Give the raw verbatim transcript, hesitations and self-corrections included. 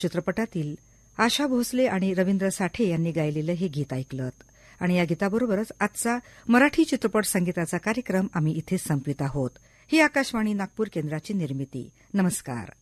चित्रपटातील आशा भोसले आणि रवींद्र साठे यांनी गायलेलं हे गीत ऐकलं आणि या गीताबरोबरच आजचा मराठी चित्रपट संगीताचा कार्यक्रम आम्ही इथेच संपवित आहोत. ही आकाशवाणी नागपूर केंद्राची निर्मिती. नमस्कार.